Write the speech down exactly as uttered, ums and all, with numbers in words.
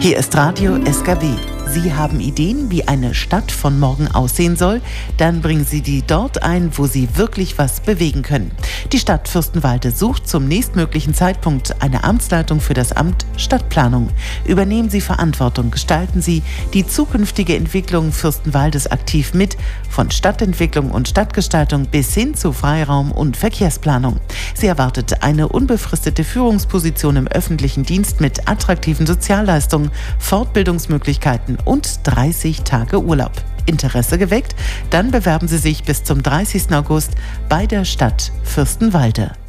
Hier ist Radio S K W. Sie haben Ideen, wie eine Stadt von morgen aussehen soll? Dann bringen Sie die dort ein, wo Sie wirklich was bewegen können. Die Stadt Fürstenwalde sucht zum nächstmöglichen Zeitpunkt eine Amtsleitung für das Amt Stadtplanung. Übernehmen Sie Verantwortung, gestalten Sie die zukünftige Entwicklung Fürstenwaldes aktiv mit, von Stadtentwicklung und Stadtgestaltung bis hin zu Freiraum- und Verkehrsplanung. Sie erwartet eine unbefristete Führungsposition im öffentlichen Dienst mit attraktiven Sozialleistungen, Fortbildungsmöglichkeiten und dreißig Tage Urlaub. Interesse geweckt? Dann bewerben Sie sich bis zum dreißigsten August bei der Stadt Fürstenwalde.